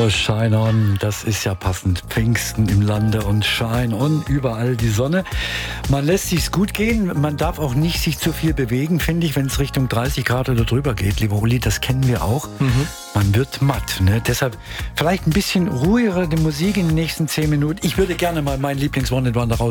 Oh, Shine On, das ist ja passend. Pfingsten im Lande und Shine On, überall die Sonne. Man lässt sich's gut gehen, man darf auch nicht sich zu viel bewegen, finde ich, wenn es Richtung 30 Grad oder drüber geht, lieber Uli, das kennen wir auch. Man wird matt, ne? Deshalb vielleicht ein bisschen ruhigere Musik in den nächsten 10 Minuten. Ich würde gerne mal meinen Lieblings-One-Hit-Wonder raus